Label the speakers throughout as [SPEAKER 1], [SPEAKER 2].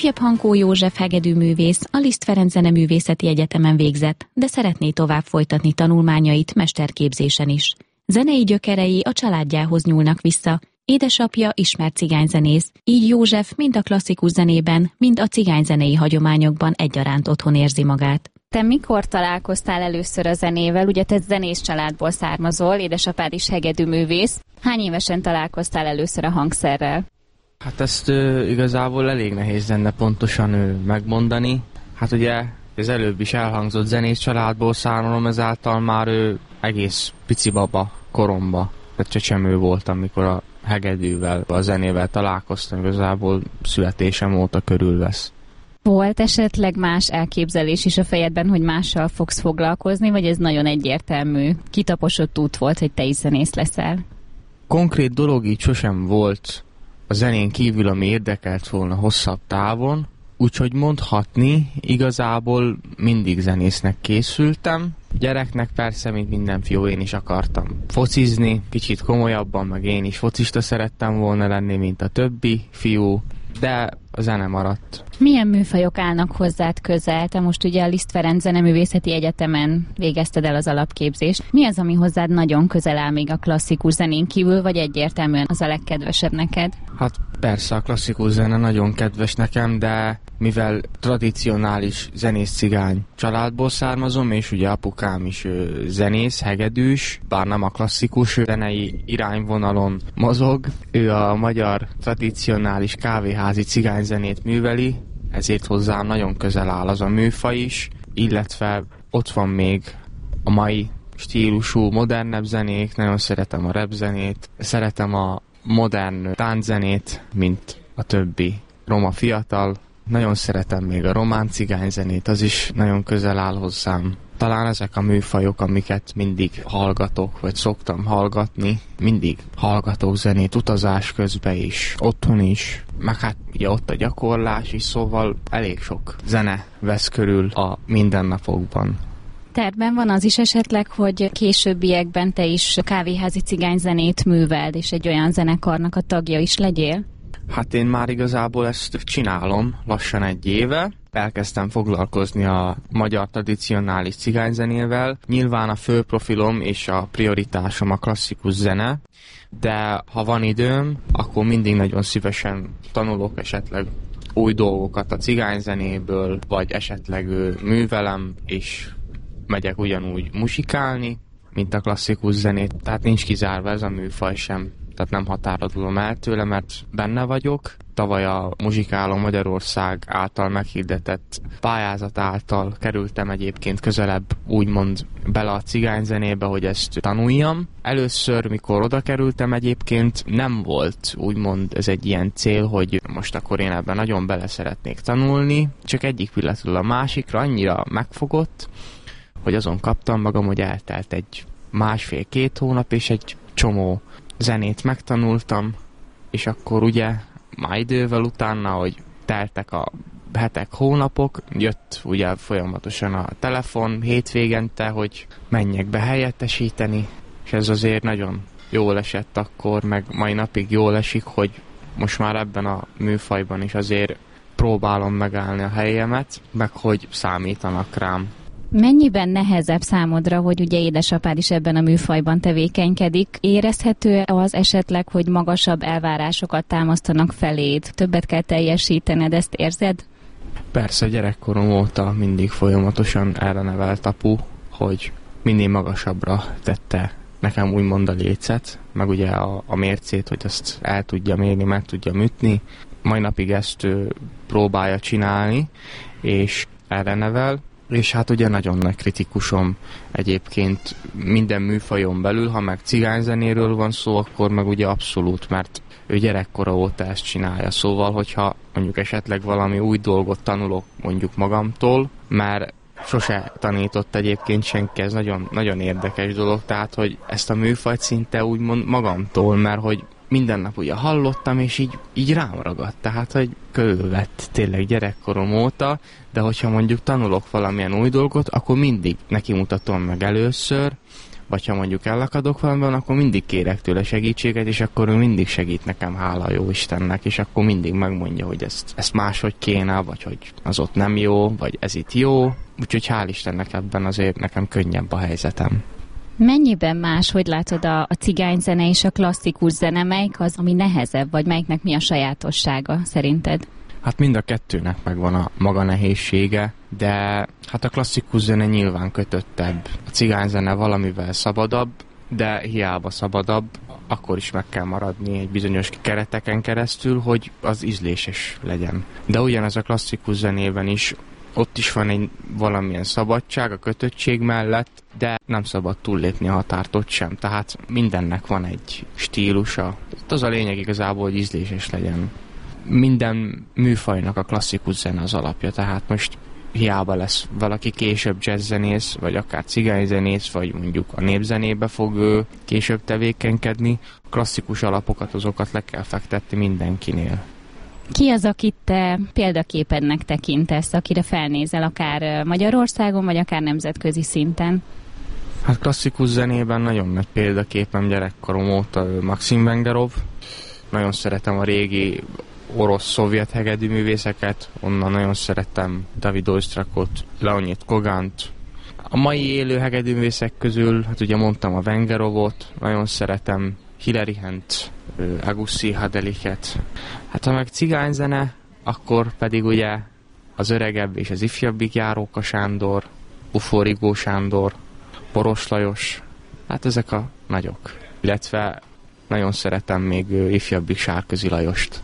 [SPEAKER 1] Ifjabb Hankó József hegedűművész a Liszt Ferenc Zeneművészeti Egyetemen végzett, de szeretné tovább folytatni tanulmányait mesterképzésen is. Zenei gyökerei a családjához nyúlnak vissza. Édesapja ismert cigányzenész, így József mind a klasszikus zenében, mind a cigányzenei hagyományokban egyaránt otthon érzi magát.
[SPEAKER 2] Te mikor találkoztál először a zenével? Ugye te zenész családból származol, édesapád is hegedűművész. Hány évesen találkoztál először a hangszerrel?
[SPEAKER 3] Hát ezt igazából elég nehéz lenne pontosan megmondani. Hát ugye az előbb is elhangzott zenész családból származom, ezáltal már egész pici baba koromba, tehát csecsemő voltam, amikor a hegedűvel, a zenével találkoztam, igazából születésem óta körülvesz.
[SPEAKER 2] Volt esetleg más elképzelés is a fejedben, hogy mással fogsz foglalkozni, vagy ez nagyon egyértelmű, kitaposott út volt, hogy te is zenész leszel?
[SPEAKER 3] Konkrét dolog így sosem volt a zenén kívül, ami érdekelt volna hosszabb távon, úgyhogy mondhatni, igazából mindig zenésznek készültem. Gyereknek persze, mint minden fiú, én is akartam focizni, kicsit komolyabban, meg én is focista szerettem volna lenni, mint a többi fiú, de a zene maradt.
[SPEAKER 2] Milyen műfajok állnak hozzád közel? Te most ugye a Liszt Ferenc Zeneművészeti Egyetemen végezted el az alapképzést. Mi az, ami hozzád nagyon közel áll még a klasszikus zenén kívül, vagy egyértelműen az a legkedvesebb neked?
[SPEAKER 3] Hát persze a klasszikus zene nagyon kedves nekem, de mivel tradicionális zenész cigány családból származom, és ugye apukám is zenész, hegedűs, bár nem a klasszikus zenei irányvonalon mozog, ő a magyar tradicionális kávéházi cigányzenét műveli, ezért hozzám nagyon közel áll az a műfaj is, illetve ott van még a mai stílusú, modernebb zenék, nagyon szeretem a rap zenét, szeretem a modern tánczenét, mint a többi roma fiatal, nagyon szeretem még a román cigányzenét, az is nagyon közel áll hozzám. Talán ezek a műfajok, amiket mindig hallgatok, vagy szoktam hallgatni, mindig hallgatok zenét utazás közben is, otthon is, meg hát ugye ott a gyakorlás is, szóval elég sok zene vesz körül a mindennapokban.
[SPEAKER 2] Tervben van az is esetleg, hogy későbbiekben te is kávéházi cigányzenét műveld, és egy olyan zenekarnak a tagja is legyél?
[SPEAKER 3] Hát én már igazából ezt csinálom lassan 1 éve. Elkezdtem foglalkozni a magyar tradicionális cigányzenével. Nyilván a fő profilom és a prioritásom a klasszikus zene, de ha van időm, akkor mindig nagyon szívesen tanulok esetleg új dolgokat a cigányzenéből, vagy esetleg művelem, és megyek ugyanúgy muzsikálni, mint a klasszikus zenét. Tehát nincs kizárva ez a műfaj sem. Tehát nem határozom el tőle, mert benne vagyok. Tavaly a Muzsikáló Magyarország által meghirdetett pályázat által kerültem egyébként közelebb úgymond bele a cigányzenébe, hogy ezt tanuljam. Először, mikor oda kerültem egyébként, nem volt úgymond ez egy ilyen cél, hogy most akkor én ebben nagyon bele szeretnék tanulni. Csak egyik pillanatról a másikra annyira megfogott, hogy azon kaptam magam, hogy eltelt egy 1,5-2 hónap, és egy csomó zenét megtanultam, és akkor ugye már idővel utána, hogy teltek a hetek, hónapok, jött ugye folyamatosan a telefon hétvégente, hogy menjek be helyettesíteni, és ez azért nagyon jól esett akkor, meg mai napig jól esik, hogy most már ebben a műfajban is azért próbálom megállni a helyemet, meg hogy számítanak rám.
[SPEAKER 2] Mennyiben nehezebb számodra, hogy ugye édesapád is ebben a műfajban tevékenykedik? Érezhető az esetleg, hogy magasabb elvárásokat támasztanak feléd? Többet kell teljesítened, ezt érzed?
[SPEAKER 3] Persze, gyerekkorom óta mindig folyamatosan erre nevelt apu, hogy minél magasabbra tette nekem úgymond a lécet, meg ugye a mércét, hogy azt el tudja mérni, meg tudja ütni. Mai napig ezt próbálja csinálni, és erre nevel. És hát ugye nagyon nagy kritikusom egyébként minden műfajon belül, ha meg cigányzenéről van szó, akkor meg ugye abszolút, mert ő gyerekkora óta ezt csinálja. Szóval, hogyha mondjuk esetleg valami új dolgot tanulok mondjuk magamtól, mert sose tanított egyébként senki, ez nagyon, nagyon érdekes dolog, tehát, hogy ezt a műfajt szinte úgymond magamtól, mert hogy minden nap ugye hallottam, és így rám ragadt, tehát, hogy körülvett tényleg gyerekkorom óta, de hogyha mondjuk tanulok valamilyen új dolgot, akkor mindig neki mutatom meg először, vagy ha mondjuk ellakadok valamiben, akkor mindig kérek tőle segítséget, és akkor ő mindig segít nekem, hála jó Istennek, és akkor mindig megmondja, hogy ezt máshogy kéne, vagy hogy az ott nem jó, vagy ez itt jó. Úgyhogy hál' Istennek ebben azért nekem könnyebb a helyzetem.
[SPEAKER 2] Mennyiben más, hogy látod a cigányzene és a klasszikus zene, melyik az, ami nehezebb, vagy melyiknek mi a sajátossága szerinted?
[SPEAKER 3] Hát mind a kettőnek megvan a maga nehézsége, de hát a klasszikus zene nyilván kötöttebb. A cigányzene valamivel szabadabb, de hiába szabadabb, akkor is meg kell maradni egy bizonyos kereteken keresztül, hogy az ízléses legyen. De ugyanez a klasszikus zenében is, ott is van egy valamilyen szabadság a kötöttség mellett, de nem szabad túllépni a határt ott sem. Tehát mindennek van egy stílusa. Itt az a lényeg igazából, hogy ízléses legyen. Minden műfajnak a klasszikus zene az alapja, tehát most hiába lesz valaki később jazzzenész, vagy akár cigányzenész, vagy mondjuk a népzenébe fog később tevékenykedni, a klasszikus alapokat, azokat le kell fektetni mindenkinél.
[SPEAKER 2] Ki az, akit te példaképednek tekintesz, akire felnézel akár Magyarországon, vagy akár nemzetközi szinten?
[SPEAKER 3] Hát klasszikus zenében nagyon nagy példaképem gyerekkorom óta Maxim Vengerov. Nagyon szeretem a régi orosz-szovjet hegedűművészeket, onnan nagyon szeretem David Oistrakot, Leonid Kogant. A mai élő hegedűművészek közül, hát ugye mondtam a Vengerovot, nagyon szeretem Hilary Hent, Agussi Hadelichet. Hát ha meg cigányzene, akkor pedig ugye az öregebb és az ifjabbik Járóka Sándor, Uforigó Sándor, Poros Lajos, hát ezek a nagyok. Illetve nagyon szeretem még ifjabbik Sárközi Lajost.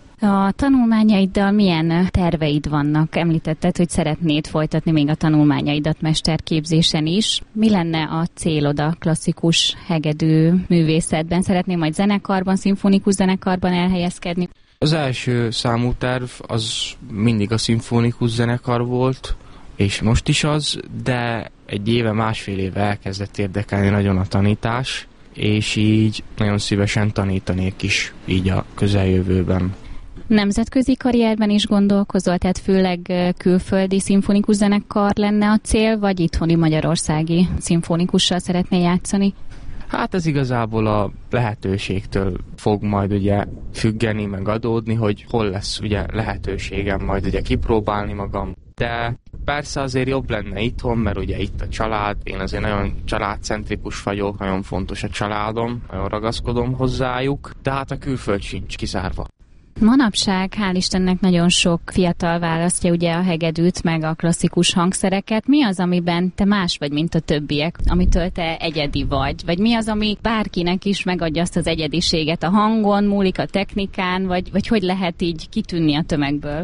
[SPEAKER 2] A tanulmányaiddal milyen terveid vannak? Említetted, hogy szeretnéd folytatni még a tanulmányaidat mesterképzésen is. Mi lenne a célod a klasszikus hegedű művészetben? Szeretnél majd zenekarban, szimfonikus zenekarban elhelyezkedni?
[SPEAKER 3] Az első számú terv az mindig a szimfonikus zenekar volt, és most is az, de egy éve, másfél éve elkezdett érdekelni nagyon a tanítás, és így nagyon szívesen tanítanék is így a közeljövőben.
[SPEAKER 2] Nemzetközi karrierben is gondolkozol, tehát főleg külföldi szimfonikus zenekar lenne a cél, vagy itthoni magyarországi szimfonikussal szeretnél játszani?
[SPEAKER 3] Hát ez igazából a lehetőségtől fog majd ugye függeni, meg adódni, hogy hol lesz ugye lehetőségem majd ugye kipróbálni magam. De persze azért jobb lenne itthon, mert ugye itt a család, én azért nagyon családcentrikus vagyok, nagyon fontos a családom, nagyon ragaszkodom hozzájuk, de hát a külföld sincs kizárva.
[SPEAKER 2] Manapság, hál' Istennek nagyon sok fiatal választja ugye a hegedűt, meg a klasszikus hangszereket. Mi az, amiben te más vagy, mint a többiek, amitől te egyedi vagy? Vagy mi az, ami bárkinek is megadja azt az egyediséget? A hangon múlik, a technikán, vagy hogy lehet így kitűnni a tömegből?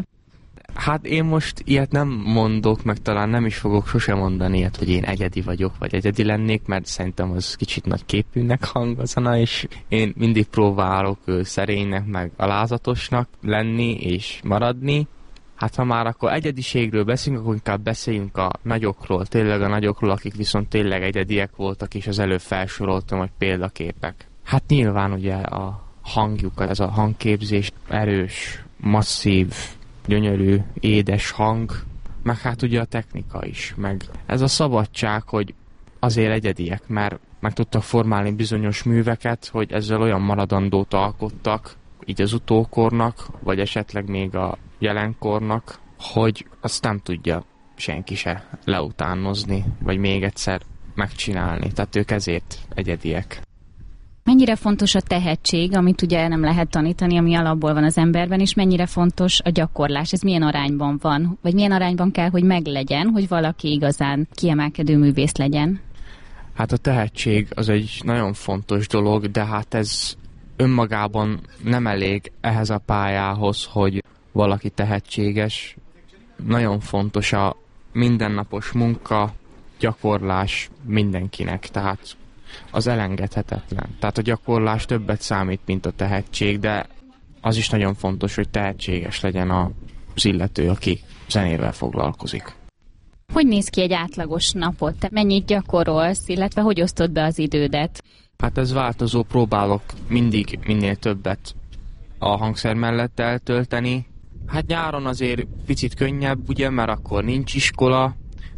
[SPEAKER 3] Hát én most ilyet nem mondok, meg talán nem is fogok sosem mondani ilyet, hogy én egyedi vagyok, vagy egyedi lennék, mert szerintem az kicsit nagy képűnek hangozana, és én mindig próbálok szerénynek, meg alázatosnak lenni és maradni. Hát ha már akkor egyediségről beszélünk, akkor inkább beszéljünk a nagyokról, tényleg a nagyokról, akik viszont tényleg egyediek voltak, és az előbb felsoroltam, hogy példaképek. Hát nyilván ugye a hangjuk, ez a hangképzés erős, masszív, gyönyörű, édes hang, meg hát ugye a technika is, meg ez a szabadság, hogy azért egyediek, mert meg tudtak formálni bizonyos műveket, hogy ezzel olyan maradandót alkottak, így az utókornak, vagy esetleg még a jelenkornak, hogy azt nem tudja senki se leutánozni, vagy még egyszer megcsinálni. Tehát ők ezért egyediek.
[SPEAKER 2] Mennyire fontos a tehetség, amit ugye nem lehet tanítani, ami alapból van az emberben, és mennyire fontos a gyakorlás? Ez milyen arányban van? Vagy milyen arányban kell, hogy meglegyen, hogy valaki igazán kiemelkedő művész legyen?
[SPEAKER 3] Hát a tehetség az egy nagyon fontos dolog, de hát ez önmagában nem elég ehhez a pályához, hogy valaki tehetséges. Nagyon fontos a mindennapos munka, gyakorlás mindenkinek, tehát az elengedhetetlen. Tehát a gyakorlás többet számít, mint a tehetség, de az is nagyon fontos, hogy tehetséges legyen az illető, aki zenével foglalkozik.
[SPEAKER 2] Hogy néz ki egy átlagos napot? Te mennyit gyakorolsz, illetve hogy osztod be az idődet?
[SPEAKER 3] Hát ez változó, próbálok mindig minél többet a hangszer mellett eltölteni. Hát nyáron azért picit könnyebb, ugye, mert akkor nincs iskola,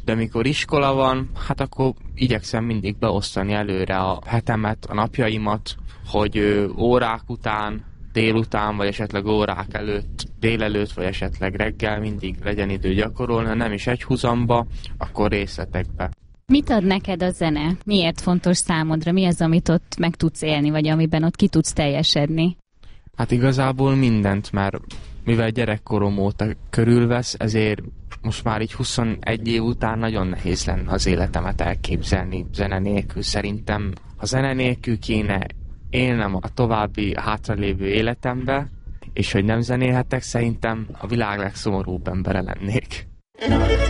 [SPEAKER 3] De mikor iskola van, hát akkor igyekszem mindig beosztani előre a hetemet, a napjaimat, hogy órák után, délután, vagy esetleg órák előtt, délelőtt, vagy esetleg reggel mindig legyen idő gyakorolni, ha nem is egyhuzamba, akkor részletekbe.
[SPEAKER 2] Mit ad neked a zene? Miért fontos számodra? Mi az, amit ott meg tudsz élni, vagy amiben ott ki tudsz teljesedni?
[SPEAKER 3] Hát igazából mindent, mert mivel gyerekkorom óta körülvesz, ezért most már így 21 év után nagyon nehéz lenne az életemet elképzelni zene nélkül. Szerintem a zene nélkül kéne élnem a további hátralévő életembe, és hogy nem zenélhetek, szerintem a világ legszomorúbb embere lennék.